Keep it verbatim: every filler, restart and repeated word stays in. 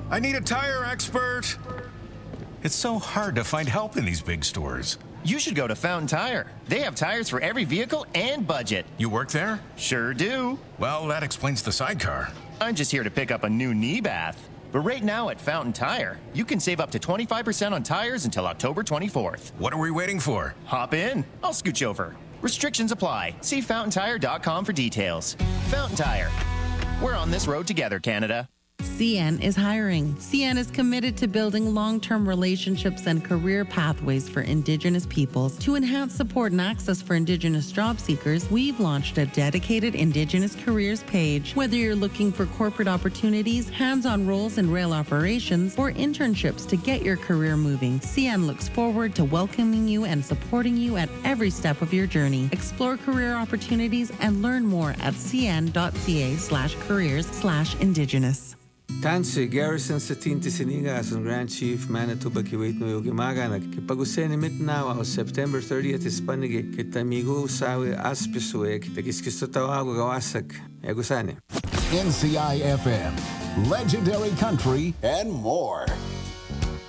I need a tire expert. It's so hard to find help in these big stores. You should go to Fountain Tire. They have tires for every vehicle and budget. You work there? Sure do. Well, that explains the sidecar. I'm just here to pick up a new knee bath. But right now at Fountain Tire, you can save up to twenty-five percent on tires until October twenty-fourth. What are we waiting for? Hop in. I'll scooch over. Restrictions apply. See fountain tire dot com for details. Fountain Tire. We're on this road together, Canada. C N is hiring. C N is committed to building long-term relationships and career pathways for Indigenous peoples. To enhance support and access for Indigenous job seekers, we've launched a dedicated Indigenous careers page. Whether you're looking for corporate opportunities, hands-on roles in rail operations, or internships to get your career moving, C N looks forward to welcoming you and supporting you at every step of your journey. Explore career opportunities and learn more at cn.ca slash careers slash Indigenous. Tansi Garrison sa Tinti Sinigas ang Grand Chief Manitoba Kiwait no Yogimaga nagkipag-usen imit nawa o September thirtieth is panigi kita migo sawi aspisue kita kiskisto tawago gawasak egusane N C I F M, Legendary Country and more.